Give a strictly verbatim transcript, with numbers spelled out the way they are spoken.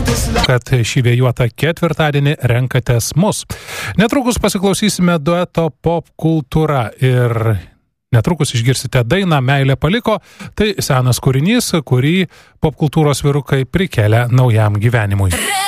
kad šį vėjuotą ketvirtadienį renkatės mus. Netrukus pasiklausysime dueto Pop kultūra ir netrukus išgirsite dainą Meilė paliko. Tai senas kūrinys, kurį popkultūros vyrukai prikelia naujam gyvenimui.